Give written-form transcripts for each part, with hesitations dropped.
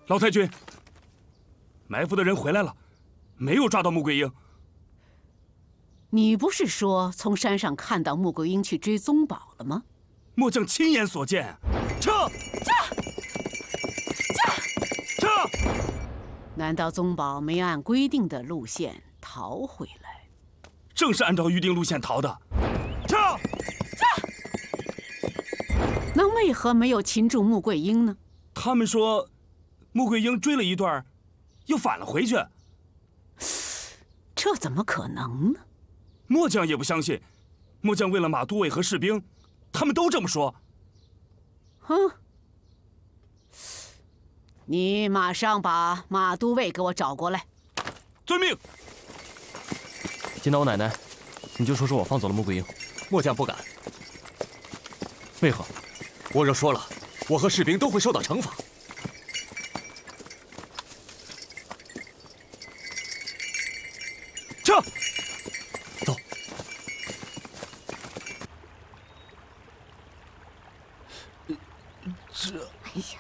老太君，埋伏的人回来了，没有抓到穆桂英。 你不是说从山上看到穆桂英去追宗宝了吗？ 末将亲眼所见。撤！撤！ 难道宗宝没按规定的路线逃回来？ 正是按照预定路线逃的。撤！ 那为何没有擒住穆桂英呢？ 他们说，穆桂英追了一段，又返了回去。 这怎么可能呢？ 末将也不相信。末将为了马都尉和士兵，他们都这么说。 哼！你马上把马都尉给我找过来。 遵命。 金刀奶奶，你就说我放走了穆桂英。 末将不敢。 为何？ 我若说了，我和士兵都会受到惩罚。 撤！ 走。 哎呀！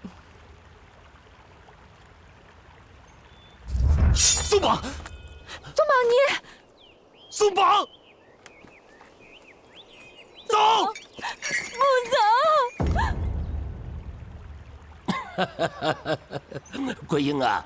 松绑！ 宗宝，你松绑！走！ 不走！ 桂英啊，